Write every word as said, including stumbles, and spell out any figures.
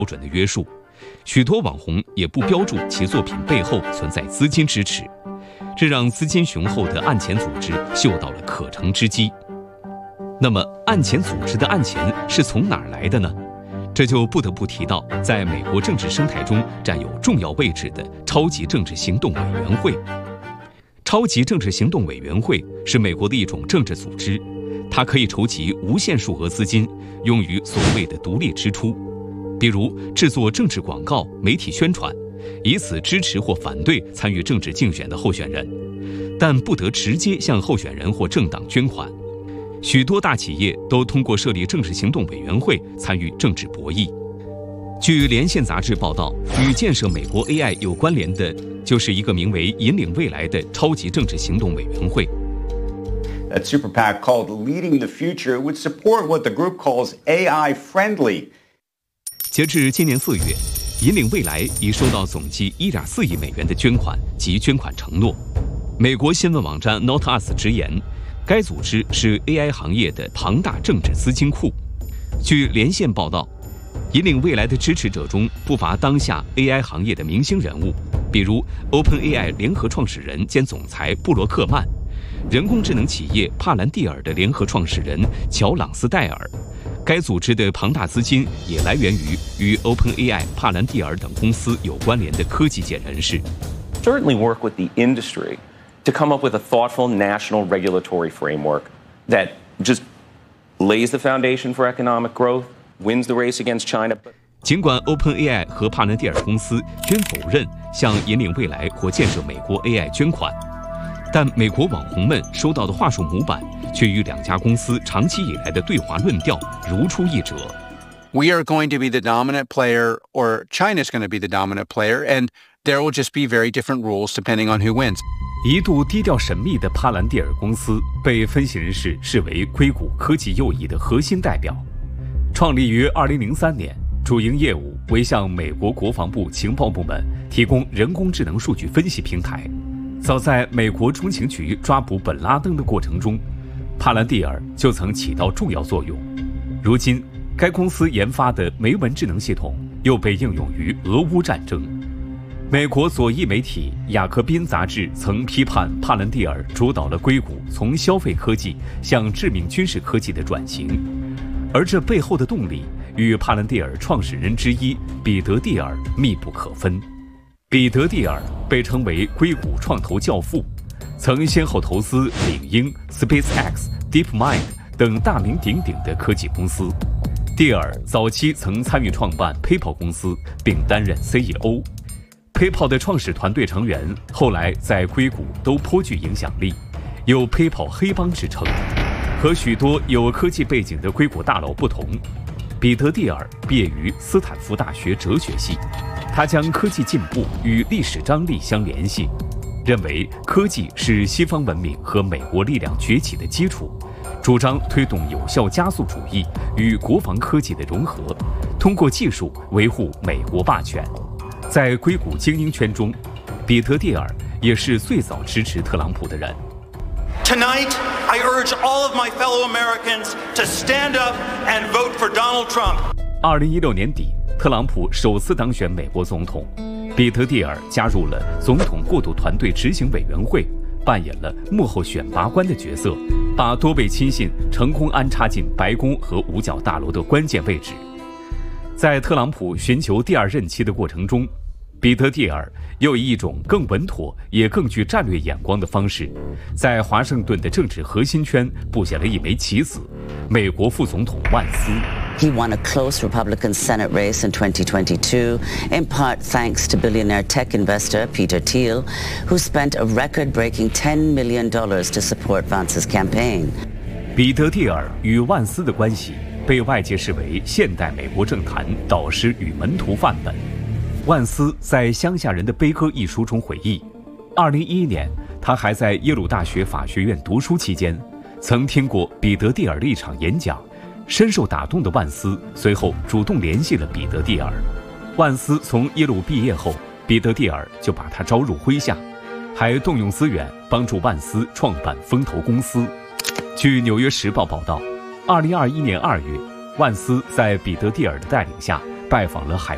标准的约束，许多网红也不标注其作品背后存在资金支持，这让资金雄厚的案前组织嗅到了可乘之机。那么，案前组织的案钱是从哪儿来的呢？这就不得不提到在美国政治生态中占有重要位置的超级政治行动委员会。超级政治行动委员会是美国的一种政治组织，它可以筹集无限数额资金，用于所谓的独立支出，比如制作政治广告、媒体宣传，以此支持或反对参与政治竞选的候选人，但不得直接向候选人或政党捐款。许多大企业都通过设立政治行动委员会参与政治博弈。据《连线》杂志报道，与建设美国 A I 有关联的，就是一个名为“引领未来”的超级政治行动委员会。 That super PAC called Leading the Future would support what the group calls A I friendly. 截至今年四月，引领未来已收到总计一点四亿美元的捐款及捐款承诺。美国新闻网站 NotUs 直言，该组织是 A I 行业的庞大政治资金库。据连线报道，引领未来的支持者中不乏当下 A I 行业的明星人物，比如 OpenAI 联合创始人兼总裁布罗克曼，人工智能企业帕兰蒂尔的联合创始人乔朗斯戴尔。该组织的庞大资金也来源于与 OpenAI、帕兰蒂尔等公司有关联的科技界人士。 Certainly work with the industry to come up with a thoughtful national regulatory framework that just lays the foundation for economic growth, wins the race against China. 尽管 OpenAI 和帕兰蒂尔公司均否认向引领未来或建设美国 A I 捐款，但美国网红们收到的话术模板却与两家公司长期以来的对话论调如出一辙。 We are going to be the dominant player, or China's going to be the dominant player, and there will just be very different rules depending on who wins. 一度低调神秘的帕兰蒂尔公司被分析人士视为硅谷科技右翼的核心代表。创立于二零零三年，主营业务为向美国国防部情报部门提供人工智能数据分析平台。早在美国中情局抓捕本拉登的过程中，帕兰蒂尔就曾起到重要作用。如今，该公司研发的梅文智能系统又被应用于俄乌战争。美国左翼媒体《雅各宾》杂志曾批判帕兰蒂尔主导了硅谷从消费科技向致命军事科技的转型，而这背后的动力与帕兰蒂尔创始人之一彼得蒂尔密不可分。彼得蒂尔被称为硅谷创投教父，曾先后投资领英、SpaceX、DeepMind 等大名鼎鼎的科技公司。蒂尔早期曾参与创办 PayPal 公司，并担任 C E O。PayPal 的创始团队成员后来在硅谷都颇具影响力，有 PayPal 黑帮之称。和许多有科技背景的硅谷大佬不同，彼得蒂尔毕业于斯坦福大学哲学系，他将科技进步与历史张力相联系，认为科技是西方文明和美国力量崛起的基础，主张推动有效加速主义与国防科技的融合，通过技术维护美国霸权。在硅谷精英圈中，彼得蒂尔也是最早支持特朗普的人。 Tonight, I urge all of my fellow Americans to stand up and vote for Donald Trump. 二零一六年底，特朗普首次当选美国总统，彼得蒂尔加入了总统过渡团队执行委员会，扮演了幕后选拔官的角色，把多位亲信成功安插进白宫和五角大楼的关键位置。在特朗普寻求第二任期的过程中，彼得蒂尔又以一种更稳妥也更具战略眼光的方式，在华盛顿的政治核心圈布下了一枚棋子——美国副总统万斯。 He won a close Republican Senate race in twenty twenty-two, in part thanks to billionaire tech investor Peter Thiel, who spent a record-breaking ten million dollars to support Vance's campaign. 彼得蒂尔与万斯的关系被外界视为现代美国政坛导师与门徒范本。万斯在《乡下人的悲歌》一书中回忆，二零一一年他还在耶鲁大学法学院读书期间，曾听过彼得蒂尔的一场演讲，深受打动的万斯随后主动联系了彼得蒂尔。万斯从耶鲁毕业后，彼得蒂尔就把他招入麾下，还动用资源帮助万斯创办风投公司。据《纽约时报》报道，二零二一年二月，万斯在彼得蒂尔的带领下拜访了海